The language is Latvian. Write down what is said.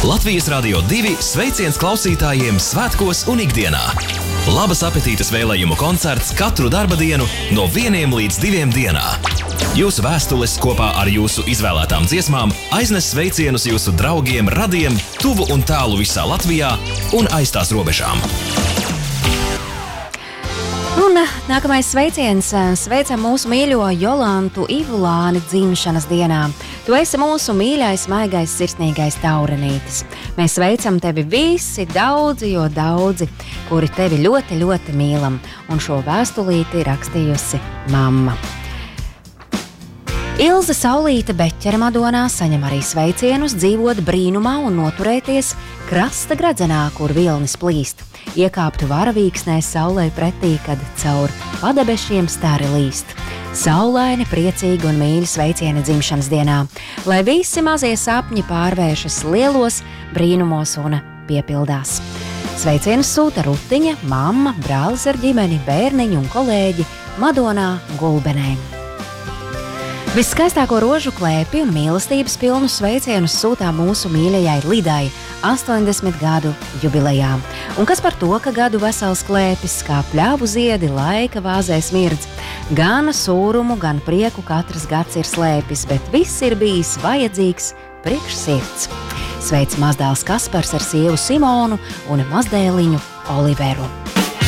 Latvijas Radio 2 sveiciens klausītājiem svētkos un ikdienā. Labas apetītes vēlējumu koncerts katru darba dienu no 1 līdz 2 dienā. Jūsu vēstules kopā ar jūsu izvēlētām dziesmām aiznes sveicienus jūsu draugiem, radiem, tuvu un tālu visā Latvijā un aiz tās robežām. Un nākamais sveiciens. Sveicam mūsu mīļo Jolantu Ivulāni dzimšanas dienā. Tu esi mūsu mīļais, maigais, sirsnīgais taurenītis. Mēs sveicam tevi visi, daudzi, jo daudzi, kuri tevi ļoti, ļoti mīlam. Un šo vēstulīti rakstījusi mamma. Ilze Saulīte Beķera Madonā saņem arī sveicienus dzīvot brīnumā un noturēties krasta gradzenā, kur vilnis plīst. Iekāptu varavīksnē saulē pretī, kad caur padebešiem stari līst. Saulaini, priecīgi un mīļi sveicieni dzimšanas dienā, lai visi mazie sapņi pārvēršas lielos brīnumos un piepildās. Sveicienus sūta Rutiņa, mamma, brālis ar ģimeni, bērniņu un kolēģi Madonā Gulbenē. Viskaistāko rožu klēpi un mīlestības pilnus sveicienus sūtām mūsu mīļajai Lidai 80 gadu jubilejā. Un kas par to, ka gadu vesels klēpis, kā pļāvu ziedi laika vāzē smirdz. Gan sūrumu, gan prieku katrs gads ir slēpis, bet viss ir bijis vajadzīgs priekš sirds. Sveic mazdēls Kaspars ar sievu Simonu un mazdēliņu Oliveru.